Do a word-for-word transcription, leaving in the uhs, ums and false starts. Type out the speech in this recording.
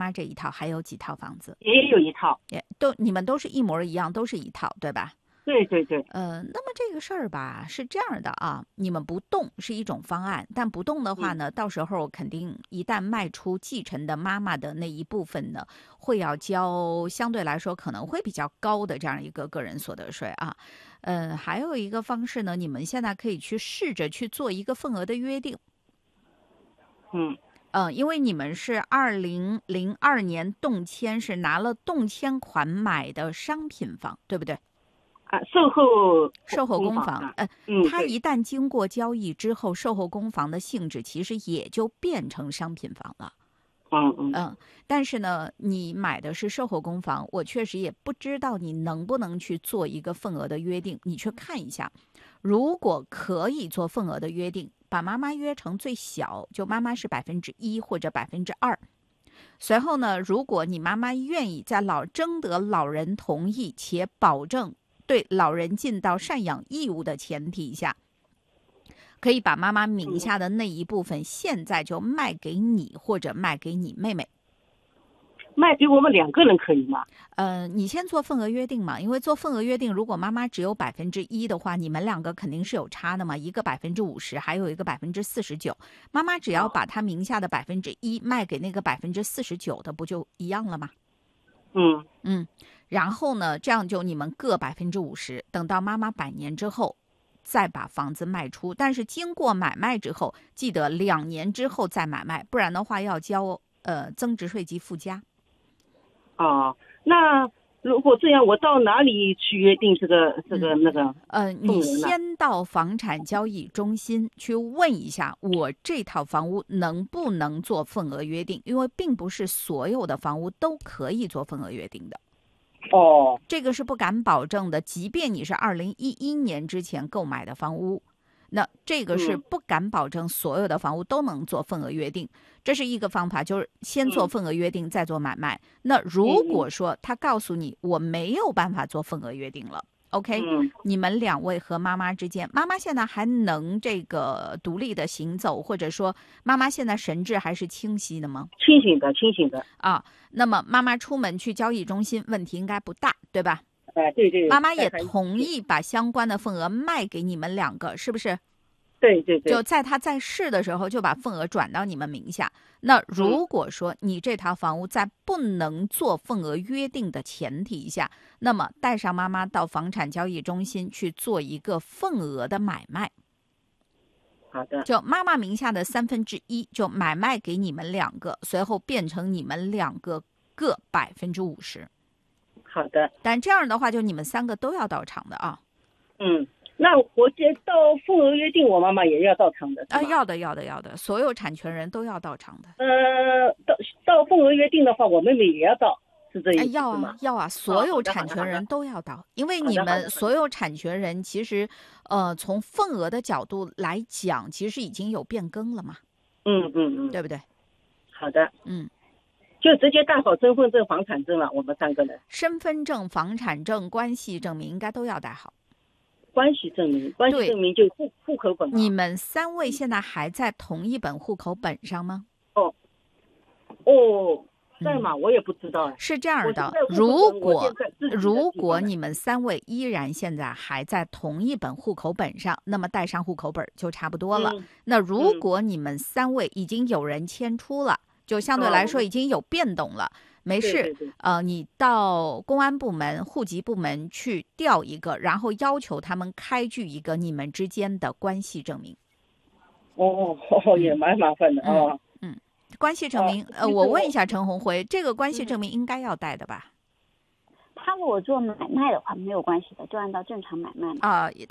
妈这一套还有几套房子？ 也有一套， 也都你们都是一模一样，都是一套，对吧？ 对对对。 呃，那么这个事儿吧是这样的啊，你们不动是一种方案，但不动的话呢，嗯、到时候肯定一旦卖出继承的妈妈的那一部分呢，会要交相对来说可能会比较高的这样一个个人所得税啊。嗯、呃，还有一个方式呢，你们现在可以去试着去做一个份额的约定。 嗯。 嗯，因为你们是二零零二年动迁，是拿了动迁款买的商品房，对不对？ 啊，售后售后公房， 啊、 呃， 嗯， 它一旦经过交易之后，售后公房的性质其实也就变成商品房了。 嗯嗯嗯，但是呢，你买的是售后公房，我确实也不知道你能不能去做一个份额的约定，你去看一下。如果可以做份额的约定，把妈妈约成最小，就妈妈是百分之一或者百分之二。随后呢，如果你妈妈愿意在老征得老人同意且保证对老人尽到赡养义务的前提下，可以把妈妈名下的那一部分现在就卖给你或者卖给你妹妹。 卖给我们两个人可以吗？ 呃，你先做份额约定嘛，因为做份额约定，如果妈妈只有百分之一的话，你们两个肯定是有差的嘛，一个百分之五十，还有一个百分之四十九。妈妈只要把她名下的百分之一卖给那个百分之四十九的，不就一样了吗？ 嗯嗯，然后呢，这样就你们各百分之五十，等到妈妈百年之后，再把房子卖出。但是经过买卖之后，记得两年之后再买卖，不然的话要交呃增值税及附加。 哦，那如果这样，我到哪里去约定这个这个那个？ 呃，你先到房产交易中心去问一下，我这套房屋能不能做份额约定？因为并不是所有的房屋都可以做份额约定的。 哦， 这个是不敢保证的，即便你是二零一一年之前购买的房屋。那这个是不敢保证所有的房屋都能做份额约定，这是一个方法，就是先做份额约定，再做买卖。那如果说他告诉你我没有办法做份额约定了 ，OK，你们两位和妈妈之间，妈妈现在还能这个独立的行走，或者说妈妈现在神志还是清晰的吗？ 清醒的，清醒的啊。那么妈妈出门去交易中心，问题应该不大，对吧？ 哎，对对， 妈妈也同意把相关的份额卖给你们两个，是不是？ 对对对， 就在他在世的时候就把份额转到你们名下。那如果说你这套房屋在不能做份额约定的前提下，那么带上妈妈到房产交易中心去做一个份额的买卖。 好的， 就妈妈名下的三分之一就买卖给你们两个，随后变成你们两个各百分之五十。 好的， 但这样的话，就你们三个都要到场的啊。 嗯，那我接到份额约定，我妈妈也要到场的啊，要的，要的，要的，所有产权人都要到场的。 呃，到到份额约定的话，我妹妹也要到，是这意思吗？ 哎、要啊，要啊，所有产权人都要到，因为你们所有产权人其实，呃，从份额的角度来讲，其实已经有变更了嘛。 嗯嗯嗯， 对不对？ 好的， 嗯。 就直接带好身份证、房产证了，我们三个人。 身份证、房产证、关系证明应该都要带好。 关系证明，关系证明就户户口本。 你们三位现在还在同一本户口本上吗？ 哦，哦，在吗？嗯、我也不知道。 是这样的，如果如果你们三位依然现在还在同一本户口本上，那么带上户口本就差不多了。嗯、那如果你们三位已经有人迁出了，就相对来说已经有变动了，哦、没事， 对对对呃，你到公安部门、户籍部门去调一个，然后要求他们开具一个你们之间的关系证明。 哦，哦也蛮麻烦的哦。 嗯，嗯关系证明，哦、呃，我问一下陈红辉，这个关系证明应该要带的吧？ 他如果做买卖的话没有关系的，就按照正常买卖嘛。 啊、呃。